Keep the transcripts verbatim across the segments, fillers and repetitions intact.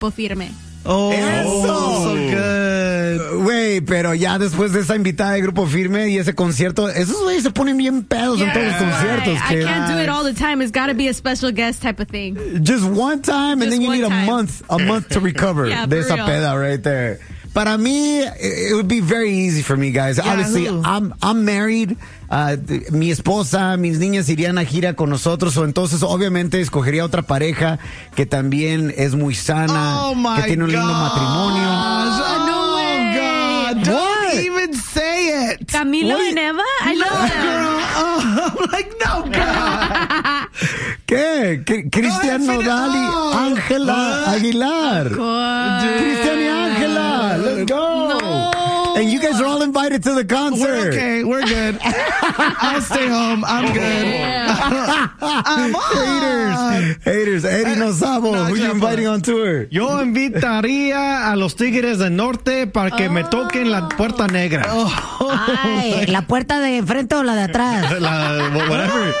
Grupo Firme. Oh, eso. So good. Güey, pero ya después de esa invitada de Grupo Firme y ese concierto, esos güeyes se ponen bien pedos yeah. en todos los conciertos. I, I can't do it all the time. It's got to be a special guest type of thing. Just one time, Just and then you need time. a month, a month to recover yeah, de esa real. peda right there. Para mí, it would be very easy for me, guys. Yeah, Obviously, who? I'm I'm married. Uh, mi esposa, mis niñas irían a gira con nosotros, o entonces obviamente escogería otra pareja que también es muy sana, oh my que tiene un lindo gosh. matrimonio. Oh, no way. God. Don't What? even say it. Camilo What? and Eva? I No, love them. girl. Oh, I'm like, no, girl. ¿Qué? ¿Qué? Cristian No, Nodal y no. Ángela Aguilar. Cristian y Ángela. Let's go. No. And you guys are all invited to the concert. We're okay. We're good. I'll stay home. I'm good. I'm on. Haters. Haters. Eddie no sabo. No, Who you example. inviting on tour? Yo invitaría a los Tigres del Norte para que me toquen la puerta negra. Ay, ¿la puerta de enfrente o la de atrás? La, whatever.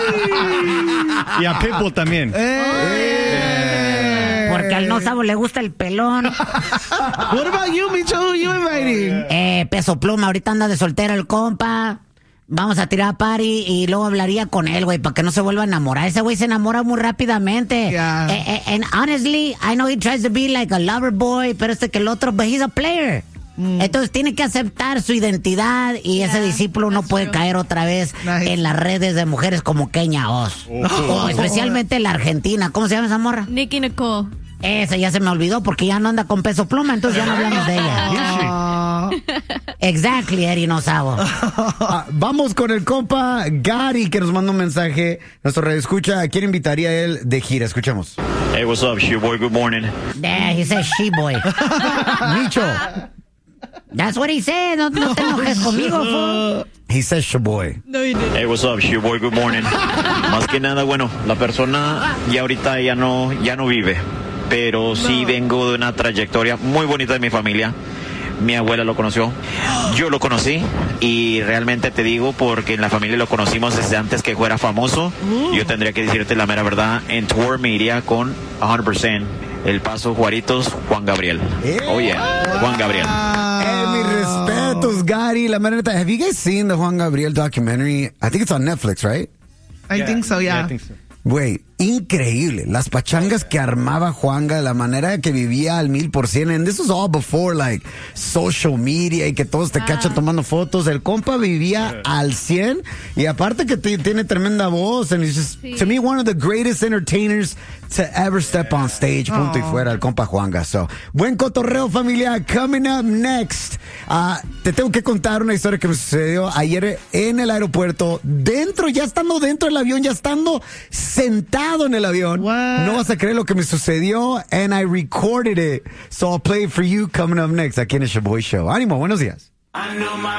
Y a Pitbull también. Porque al no sabo le gusta el pelón. What about you, Micho? Who you inviting? Eh, Peso Pluma, ahorita anda de soltero el compa. Vamos a tirar party y luego hablaría con él, güey, para que no se vuelva a enamorar. Ese güey se enamora muy rápidamente. Yeah. Eh, eh, and honestly, I know he tries to be like a lover boy, pero este que el otro, but he's a player. Mm. Entonces tiene que aceptar su identidad y yeah, ese discípulo no puede true. caer otra vez nice. en las redes de mujeres como Kenia Oz. Oh. O especialmente la Argentina. ¿Cómo se llama esa morra? Nicki Nicole. Esa ya se me olvidó porque ya no anda con Peso Pluma, entonces ya no hablamos de ella. Exactly, Eddie no sabo. Ah, vamos con el compa Gary que nos manda un mensaje. Nuestro radio escucha. ¿A quién invitaría él de gira? Escuchamos. Hey, what's up, she boy? Good morning. Yeah, he says she boy. Micho. That's what he said. No, no te enojes conmigo, fool. He says shaboy. No, he didn't. Hey, what's up, she boy? Good morning. Más que nada, bueno, la persona ya ahorita ya no, ya no vive. Pero sí vengo de una trayectoria muy bonita de mi familia. Mi abuela lo conoció, yo lo conocí y realmente te digo porque en la familia lo conocimos desde antes que fuera famoso. Yo tendría que decirte la mera verdad, en tour me iría con cien por ciento El Paso Juaritos, Juan Gabriel. Oh yeah, Juan Gabriel. Eh, mis respetos, Gary. La mera neta, have you guys seen the Juan Gabriel documentary? I think it's on Netflix, right? I yeah. think so, yeah. yeah I think so. Güey, increíble. Las pachangas que armaba Juanga, la manera que vivía al mil por cien. And this was all before, like, social media y que todos te ah. cachan tomando fotos. El compa vivía yeah. al cien. Y aparte que t- tiene tremenda voz. And he's just, sí. to me, one of the greatest entertainers to ever step on stage. Punto oh. y fuera, el compa Juanga. So, buen cotorreo, familia. Coming up next. Uh, te tengo que contar una historia que me sucedió ayer en el aeropuerto. Dentro, ya estando dentro del avión, ya estando sentado en el avión. What? No vas a creer lo que me sucedió. And I recorded it. So I'll play it for you coming up next aquí en el Shaboy Show. Ánimo, buenos días.